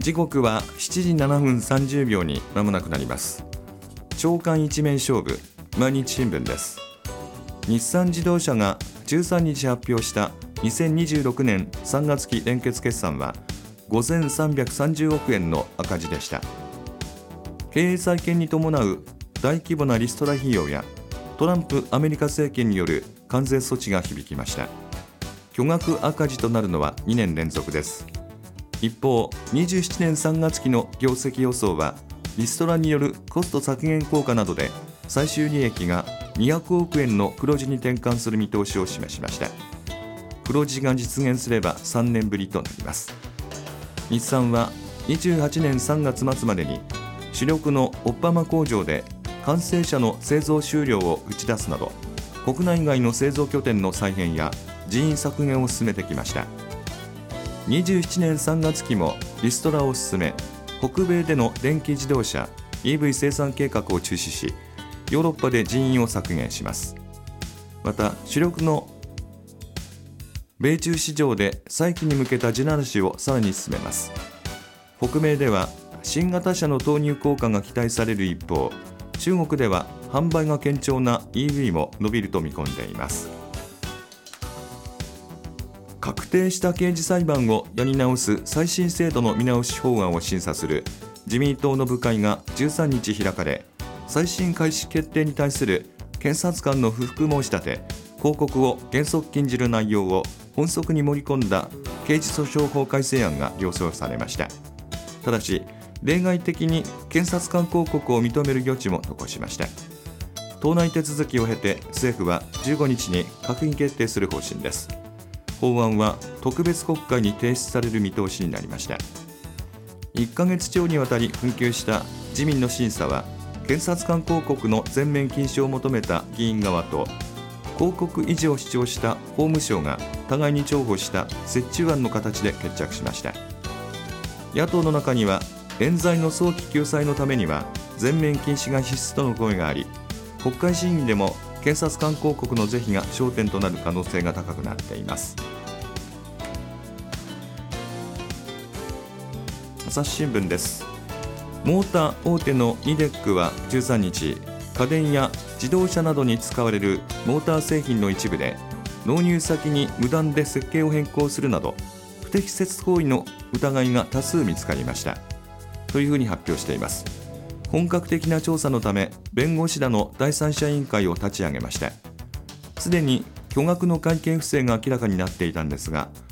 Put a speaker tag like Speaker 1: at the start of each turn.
Speaker 1: 時刻は7時7分30秒に間もなくなります。朝刊一面勝負、毎日新聞です。日産自動車が13日発表した2026年3月期連結決算は5330億円の赤字でした。経営再建に伴う大規模なリストラ費用やトランプアメリカ政権による関税措置が響きました。巨額赤字となるのは2年連続です。一方、27年3月期の業績予想はリストラによるコスト削減効果などで最終利益が200億円の黒字に転換する見通しを示しました。黒字が実現すれば3年ぶりとなります。日産は28年3月末までに主力のオッパマ工場で完成車の製造終了を打ち出すなど、国内外の製造拠点の再編や人員削減を進めてきました。27年3月期もリストラを進め、北米での電気自動車 EV 生産計画を中止し、ヨーロッパで人員を削減します。また主力の米中市場で再起に向けた地ならしをさらに進めます。北米では新型車の投入効果が期待される一方、中国では販売が堅調な EV も伸びると見込んでいます。確定した刑事裁判をやり直す再審制度の見直し法案を審査する自民党の部会が13日開かれ、再審開始決定に対する検察官の不服申し立て、抗告を原則禁じる内容を本則に盛り込んだ刑事訴訟法改正案が了承されました。ただし例外的に検察官抗告を認める余地も残しました。党内手続きを経て政府は15日に閣議決定する方針です。法案は特別国会に提出される見通しになりました。1ヶ月超にわたり紛糾した自民の審査は、検察官抗告の全面禁止を求めた議員側と抗告維持を主張した法務省が互いに重宝した折衷案の形で決着しました。野党の中には冤罪の早期救済のためには全面禁止が必須との声があり、国会審議でも検察官抗告の是非が焦点となる可能性が高くなっています。朝日新聞です。モーター大手のニデックは13日、家電や自動車などに使われるモーター製品の一部で納入先に無断で設計を変更するなど不適切行為の疑いが多数見つかりましたというふうに発表しています。本格的な調査のため弁護士らの第三者委員会を立ち上げました。すでに巨額の会計不正が明らかになっていたんですが、